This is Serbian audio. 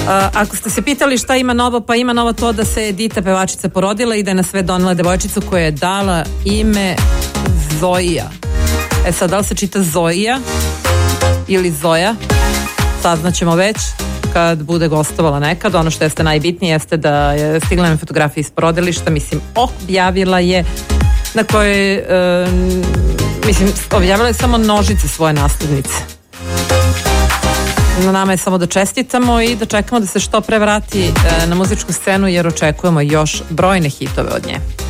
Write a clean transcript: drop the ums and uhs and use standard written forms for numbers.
Ako ste se pitali šta ima novo, pa ima novo to da se Edita pevačica porodila i da je na sve donela devojčicu koja je dala ime Zojija. Sad, da li se čita Zojija ili Zoja, saznaćemo već kad bude gostovala nekad. Ono što jeste najbitnije jeste da je stigla na fotografije iz porodilišta, mislim, objavila je na kojoj objavila je samo nožice svoje naslednice. Na nama je samo da čestitamo i da čekamo da se što pre vrati na muzičku scenu, jer očekujemo još brojne hitove od nje.